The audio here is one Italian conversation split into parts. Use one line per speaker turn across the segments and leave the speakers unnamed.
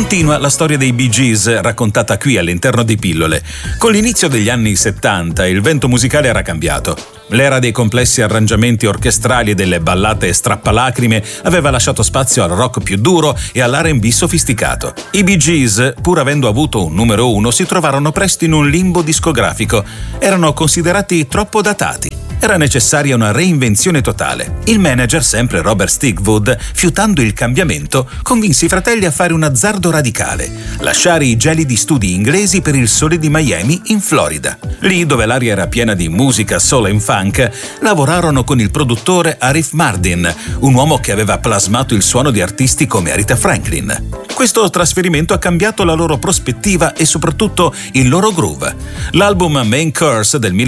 Continua la storia dei Bee Gees raccontata qui all'interno di Pillole. Con l'inizio degli anni 70 il vento musicale era cambiato. L'era dei complessi arrangiamenti orchestrali e delle ballate strappalacrime aveva lasciato spazio al rock più duro e all'R&B sofisticato. I Bee Gees, pur avendo avuto un numero 1, si trovarono presto in un limbo discografico. Erano considerati troppo datati. Era necessaria una reinvenzione totale. Il manager, sempre Robert Stigwood, fiutando il cambiamento, convinse i fratelli a fare un azzardo radicale: lasciare i gelidi studi inglesi per il sole di Miami, in Florida. Lì, dove l'aria era piena di musica soul e funk, lavorarono con il produttore Arif Mardin, un uomo che aveva plasmato il suono di artisti come Aretha Franklin. Questo trasferimento ha cambiato la loro prospettiva e soprattutto il loro groove. L'album Main Course del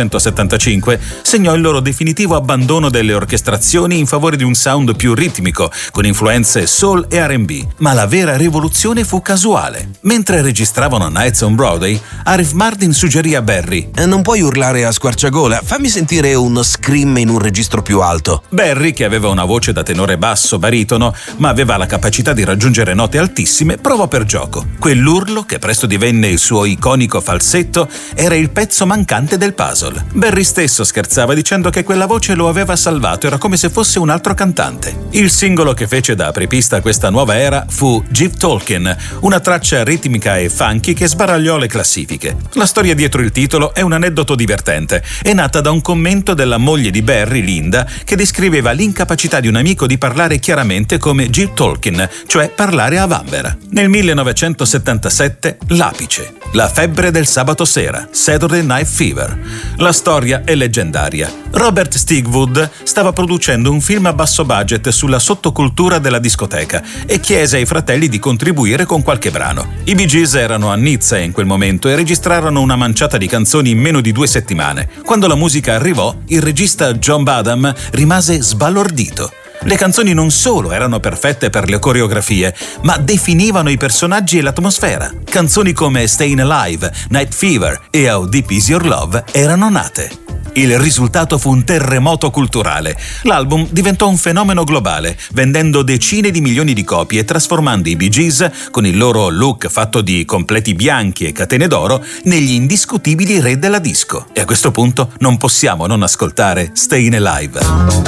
1975 segnò il loro definitivo abbandono delle orchestrazioni in favore di un sound più ritmico, con influenze soul e R&B. Ma la vera rivoluzione fu casuale. Mentre registravano Nights on Broadway, Arif Mardin suggerì a Barry:
Non puoi urlare a squarciagola, fammi sentire un scream in un registro più alto.
Barry, che aveva una voce da tenore basso baritono, ma aveva la capacità di raggiungere note altissime, provò per gioco. Quell'urlo, che presto divenne il suo iconico falsetto, era il pezzo mancante del puzzle. Barry stesso scherzava dicendo che quella voce lo aveva salvato, era come se fosse un altro cantante. Il singolo che fece da apripista a questa nuova era fu Jeep Talkin', una traccia ritmica e funky che sbaragliò le classifiche. La storia dietro il titolo è un aneddoto divertente. È nata da un commento della moglie di Barry, Linda, che descriveva l'incapacità di un amico di parlare chiaramente come Jeep Talkin', cioè parlare a vanvera. Nel 1977, l'apice. La febbre del sabato sera, Saturday Night Fever. La storia è leggendaria. Robert Stigwood stava producendo un film a basso budget sulla sottocultura della discoteca e chiese ai fratelli di contribuire con qualche brano. I Bee Gees erano a Nizza in quel momento e registrarono una manciata di canzoni in meno di 2 settimane. Quando la musica arrivò, il regista John Badham rimase sbalordito. Le canzoni non solo erano perfette per le coreografie, ma definivano i personaggi e l'atmosfera. Canzoni come Stayin' Alive, Night Fever e How Deep Is Your Love erano nate. Il risultato fu un terremoto culturale. L'album diventò un fenomeno globale, vendendo decine di milioni di copie e trasformando i Bee Gees, con il loro look fatto di completi bianchi e catene d'oro, negli indiscutibili re della disco. E a questo punto non possiamo non ascoltare Stayin' Alive.